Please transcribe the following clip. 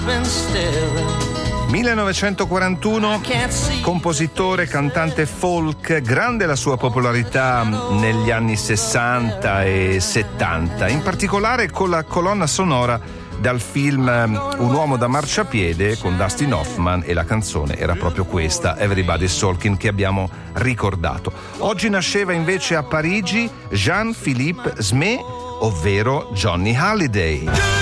1941, compositore, cantante folk, grande la sua popolarità negli anni 60 e 70, in particolare con la colonna sonora dal film Un uomo da marciapiede con Dustin Hoffman, e la canzone era proprio questa, Everybody's Talking, che abbiamo ricordato. Oggi nasceva invece a Parigi Jean-Philippe Smé, ovvero Johnny Hallyday.